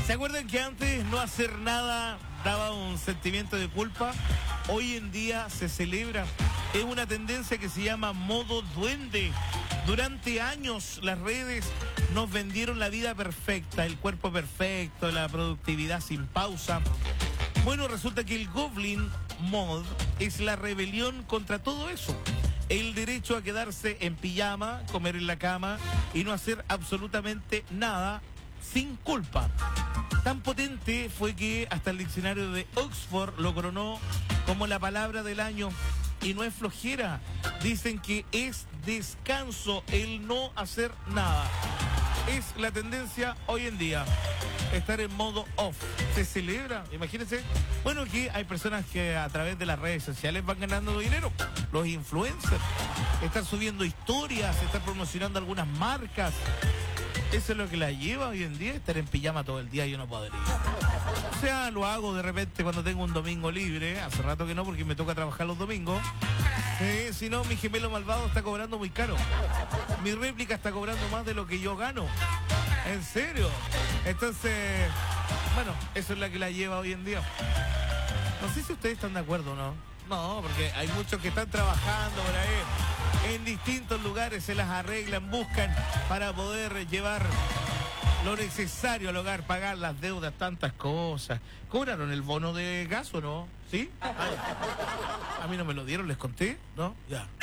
¿Se acuerdan que antes no hacer nada daba un sentimiento de culpa? Hoy en día se celebra. Es una tendencia que se llama modo duende. Durante años las redes nos vendieron la vida perfecta, el cuerpo perfecto, la productividad sin pausa. Bueno, resulta que el Goblin Mode es la rebelión contra todo eso. El derecho a quedarse en pijama, comer en la cama y no hacer absolutamente nada sin culpa. Tan potente fue que hasta el diccionario de Oxford lo coronó como la palabra del año. Y no es flojera, dicen que es descanso el no hacer nada. Es la tendencia hoy en día, estar en modo off. Se celebra, imagínense. Bueno, aquí hay personas que a través de las redes sociales van ganando dinero. Los influencers están subiendo historias, están promocionando algunas marcas. Eso es lo que la lleva hoy en día, estar en pijama todo el día. Yo no podría. O sea, lo hago de repente cuando tengo un domingo libre. Hace rato que no, porque me toca trabajar los domingos. Si no, mi gemelo malvado está cobrando muy caro. Mi réplica está cobrando más de lo que yo gano. ¿En serio? Entonces, bueno, eso es la que la lleva hoy en día. No sé si ustedes están de acuerdo o no. No, porque hay muchos que están trabajando por ahí en distintos lugares, se las arreglan, buscan para poder llevar lo necesario al hogar, pagar las deudas, tantas cosas. ¿Cobraron el bono de gas o no? ¿Sí? A mí no me lo dieron, les conté, ¿no? Ya.